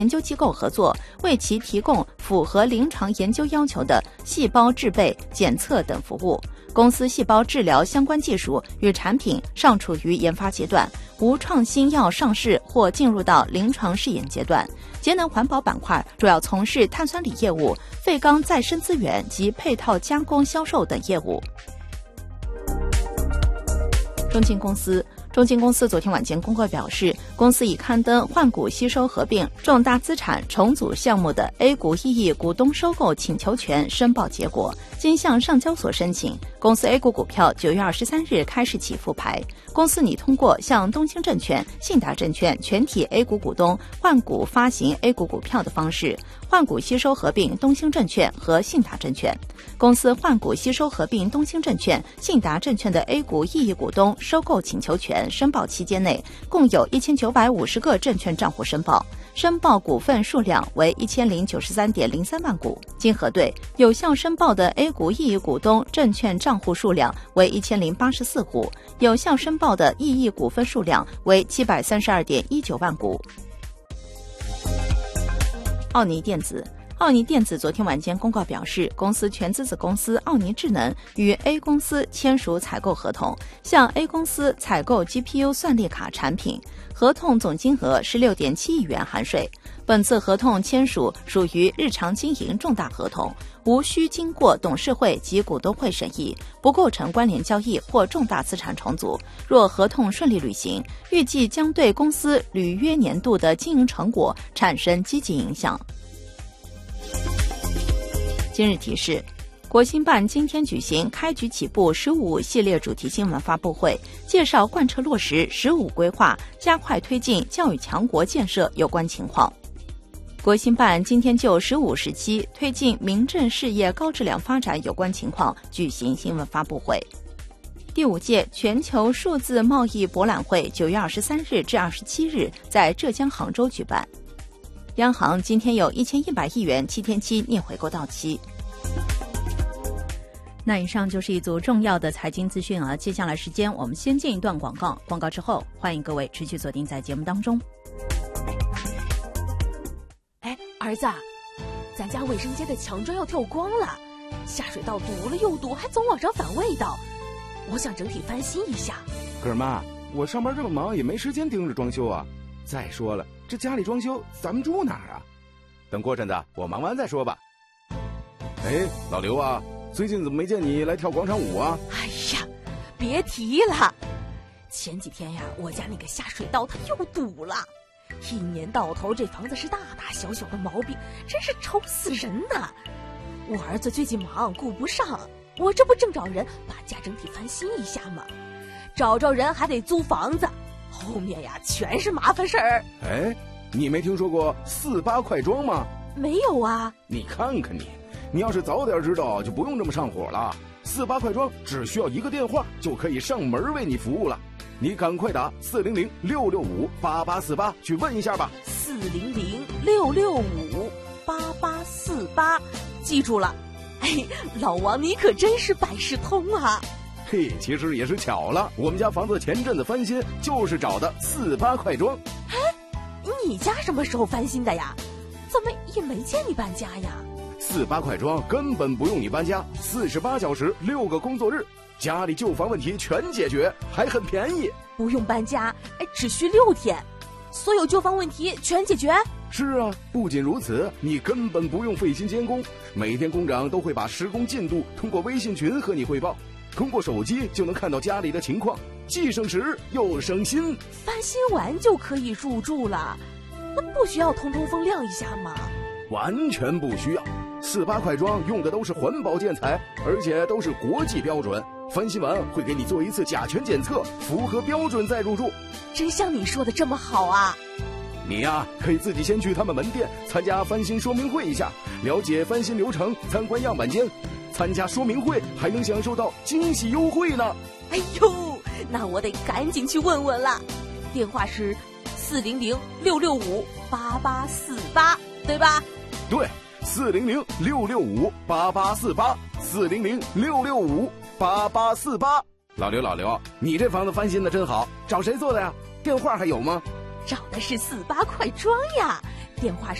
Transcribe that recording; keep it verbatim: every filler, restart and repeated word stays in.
研究机构合作，为其提供符合临床研究要求的细胞制备、检测等服务。公司细胞治疗相关技术与产品尚处于研发阶段，无创新药上市或进入到临床试验阶段。节能环保板块主要从事碳酸锂业务、废钢再生资源及配套加工销售等业务。中金公司中金公司昨天晚间公告表示，公司已刊登换股吸收合并重大资产重组项目的 A 股异议股东收购请求权申报结果，经向上交所申请。公司 A 股股票九月二十三日开始起复牌。公司拟通过向东兴证券、信达证券全体 A 股股东换股发行 A 股股票的方式，换股吸收合并东兴证券和信达证券。公司换股吸收合并东兴证券、信达证券的 A 股异议股东收购请求权申报期间内，共有一千九百五十个证券账户申报，申报股份数量为一千零九十三点零三万股。经核对，有效申报的 A 股异议股东证券账户数量为一千零八十四户，有效申报的异议股份数量为七百三十二点一九万股。奥尼电子。奥尼电子昨天晚间公告表示，公司全资子公司奥尼智能与 A 公司签署采购合同，向 A 公司采购 G P U 算力卡产品，合同总金额十六点七亿元含税。本次合同签署属于日常经营重大合同，无需经过董事会及股东会审议，不构成关联交易或重大资产重组。若合同顺利履行，预计将对公司履约年度的经营成果产生积极影响。今日提示，国新办今天举行开局起步十五系列主题新闻发布会，介绍贯彻落实十五规划，加快推进教育强国建设有关情况。国新办今天就十五时期推进民政事业高质量发展有关情况举行新闻发布会。第五届全球数字贸易博览会九月二十三日至二十七日在浙江杭州举办。央行今天有一千一百亿元七天期逆回购到期。那以上就是一组重要的财经资讯啊，接下来时间我们先进一段广告，广告之后欢迎各位持续锁定在节目当中。 哎，儿子，咱家卫生间的墙砖要跳光了，下水道堵了又堵，还总往上反味道，我想整体翻新一下。 哥妈，我上班这么忙也没时间盯着装修啊。再说了，这家里装修咱们住哪儿啊？等过阵子我忙完再说吧。哎，老刘啊，最近怎么没见你来跳广场舞啊？ 哎呀，别提了，前几天呀，我家那个下水道它又堵了，一年到头这房子是大大小小的毛病，真是愁死人呐。我儿子最近忙顾不上，我这不正找人把家整体翻新一下吗？找着人还得租房子，后面呀全是麻烦事儿。 哎，你没听说过四八快装吗？ 没有啊。 你看看你，你要是早点知道就不用这么上火了。四八快装只需要一个电话就可以上门为你服务了，你赶快打四零零六六五八八四八去问一下吧。 四零零六六五八八四八，记住了。哎，老王你可真是百事通啊。 嘿，其实也是巧了，我们家房子前阵子翻新就是找的四八快装。 哎，你家什么时候翻新的呀？怎么也没见你搬家呀？ 四八快装根本不用你搬家，四十八小时六个工作日，家里旧房问题全解决，还很便宜。 不用搬家，哎，只需六天，所有旧房问题全解决。 是啊，不仅如此，你根本不用费心监工，每天工长都会把施工进度通过微信群和你汇报，通过手机就能看到家里的情况，既省时又省心。 翻新完就可以入住了，那不需要通通风亮一下吗？ 完全不需要，四八快装用的都是环保建材，而且都是国际标准。翻新完会给你做一次甲醛检测，符合标准再入住。 真像你说的这么好啊？ 你呀、啊，可以自己先去他们门店参加翻新说明会一下，了解翻新流程，参观样板间。参加说明会还能享受到惊喜优惠呢。 哎呦，那我得赶紧去问问了。电话是四零零六六五八八四八，对吧？ 对，四零零六六五八八四八，四零零六六五八八四八。老刘，老刘，你这房子翻新的真好，找谁做的呀？电话还有吗？ 找的是四八快装呀， 电话